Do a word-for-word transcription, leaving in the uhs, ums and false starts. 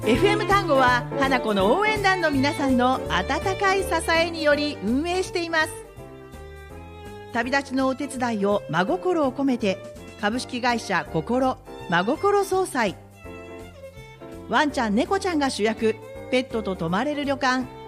エフエム 単語は花子の応援団の皆さんの温かい支えにより運営しています。旅立ちのお手伝いを真心を込めて、株式会社心真心総裁。ワンちゃん猫ちゃんが主役、ペットと泊まれる旅館